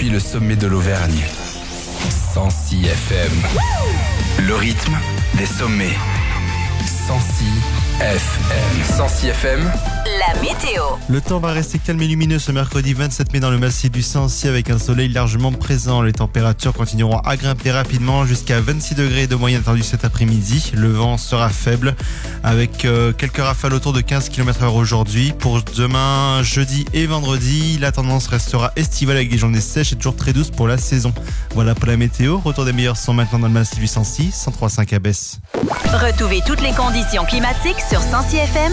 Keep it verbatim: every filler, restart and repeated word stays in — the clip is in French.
depuis le sommet de l'Auvergne. cent six F M. Le rythme des sommets. cent six F M. cent six F M. La météo. Le temps va rester calme et lumineux ce mercredi vingt-sept mai dans le massif du Sancy avec un soleil largement présent. Les températures continueront à grimper rapidement jusqu'à vingt-six degrés de moyenne attendue cet après-midi. Le vent sera faible avec euh, quelques rafales autour de quinze kilomètres heure aujourd'hui. Pour demain, jeudi et vendredi, la tendance restera estivale avec des journées sèches et toujours très douces pour la saison. Voilà pour la météo. Retour des meilleurs sons maintenant dans le massif du Sancy, cent trois virgule cinq à Besse. Retrouvez toutes les conditions climatiques sur cent six F M